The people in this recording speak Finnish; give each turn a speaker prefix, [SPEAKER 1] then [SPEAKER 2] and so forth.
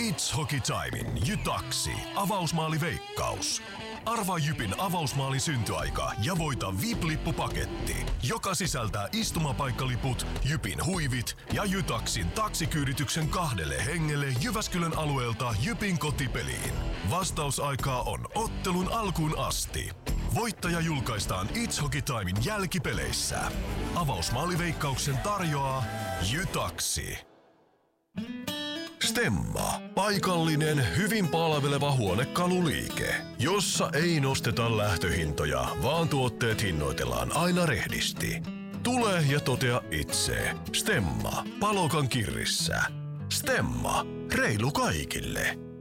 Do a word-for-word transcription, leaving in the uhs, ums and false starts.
[SPEAKER 1] It's Hockey Timein Jytaksi avausmaaliveikkaus. Arvaa Jypin avausmaalin syntyaika ja voita V I P-lippupaketti, joka sisältää istumapaikkaliput, Jypin huivit ja Jytaksin taksikyydityksen kahdelle hengelle Jyväskylän alueelta Jypin kotipeliin. Vastausaikaa on ottelun alkuun asti. Voittaja julkaistaan It's Hockey Timein jälkipeleissä. Avausmaaliveikkauksen tarjoaa Jytaksi. Stemma. Paikallinen, hyvin palveleva huonekaluliike, jossa ei nosteta lähtöhintoja, vaan tuotteet hinnoitellaan aina rehdisti. Tule ja totea itse. Stemma. Palokan kirrissä. Stemma. Reilu kaikille.